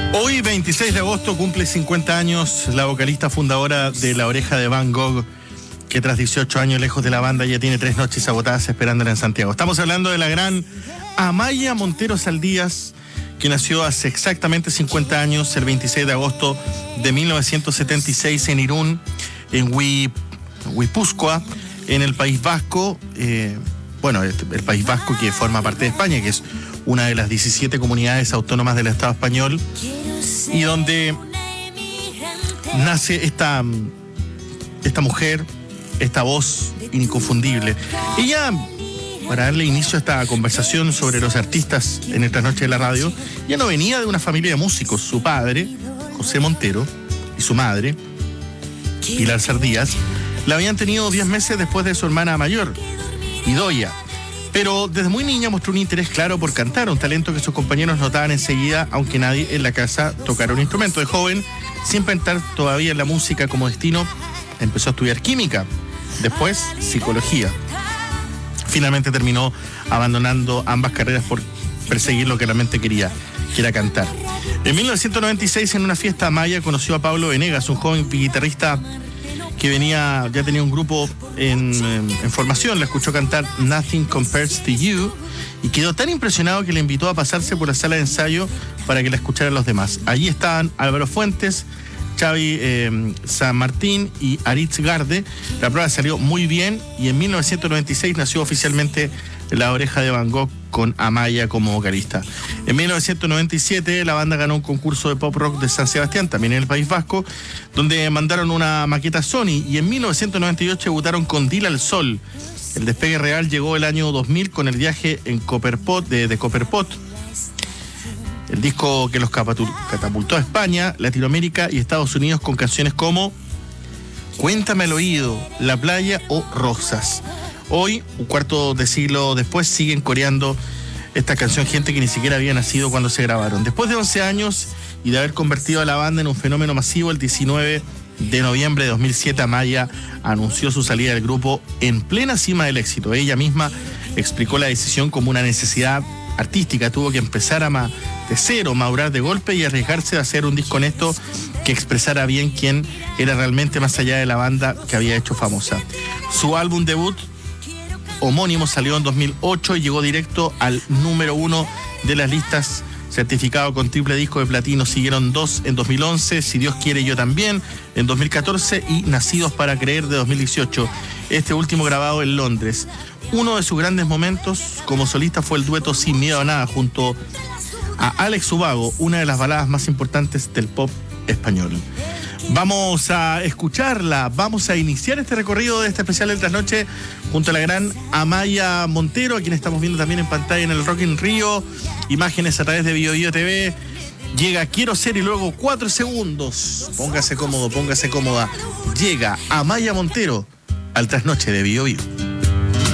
Hoy, 26 de agosto, cumple 50 años la vocalista fundadora de La Oreja de Van Gogh, que tras 18 años lejos de la banda ya tiene 3 noches agotadas esperándola en Santiago. Estamos hablando de la gran Amaya Montero Saldías, que nació hace exactamente 50 años, el 26 de agosto de 1976 en Irún, en Guipúzcoa, en el País Vasco. El País Vasco, que forma parte de España, que es una de las 17 comunidades autónomas del Estado español, y donde nace esta mujer, esta voz inconfundible. Ella, para darle inicio a esta conversación sobre los artistas en esta noche de la radio, ya no venía de una familia de músicos. Su padre, José Montero, y su madre, Pilar Saldías, la habían tenido 10 meses después de su hermana mayor, Idoia. Pero desde muy niña mostró un interés claro por cantar, un talento que sus compañeros notaban enseguida, aunque nadie en la casa tocara un instrumento. De joven, sin pensar todavía en la música como destino, empezó a estudiar química, después psicología. Finalmente terminó abandonando ambas carreras por perseguir lo que realmente quería, que era cantar. En 1996, en una fiesta amaya, conoció a Pablo Venegas, un joven guitarrista que ya tenía un grupo en formación. La escuchó cantar Nothing Compares to You y quedó tan impresionado que le invitó a pasarse por la sala de ensayo para que la escucharan los demás. Allí estaban Álvaro Fuentes, Xavi San Martín y Aritz Garde. La prueba salió muy bien y en 1996 nació oficialmente La Oreja de Van Gogh, con Amaya como vocalista. En 1997 la banda ganó un concurso de pop rock de San Sebastián, también en el País Vasco, donde mandaron una maqueta a Sony, y en 1998 debutaron con Dile al Sol. El despegue real llegó el año 2000 con el viaje en Copperpot, de Copperpot, el disco que los catapultó a España, Latinoamérica y Estados Unidos con canciones como Cuéntame al oído, La playa o Rosas. Hoy, un cuarto de siglo después, siguen coreando esta canción gente que ni siquiera había nacido cuando se grabaron. Después de 11 años y de haber convertido a la banda en un fenómeno masivo, el 19 de noviembre de 2007, Amaya anunció su salida del grupo en plena cima del éxito. Ella misma explicó la decisión como una necesidad artística. Tuvo que empezar de cero, madurar de golpe y arriesgarse a hacer un disco honesto que expresara bien quién era realmente, más allá de la banda que había hecho famosa. Su álbum debut homónimo salió en 2008 y llegó directo al número 1 de las listas, certificado con triple disco de platino. Siguieron 2 en 2011, Si Dios quiere yo también, en 2014, y Nacidos para creer, de 2018, este último grabado en Londres. Uno de sus grandes momentos como solista fue el dueto Sin miedo a nada junto a Alex Ubago, una de las baladas más importantes del pop español. Vamos a escucharla, vamos a iniciar este recorrido de este especial de Trasnoche junto a la gran Amaya Montero, a quien estamos viendo también en pantalla en el Rock in Rio, imágenes a través de BioBio TV. Llega Quiero Ser y luego 4 segundos. Póngase cómodo, póngase cómoda. Llega Amaya Montero al Trasnoche de BioBio.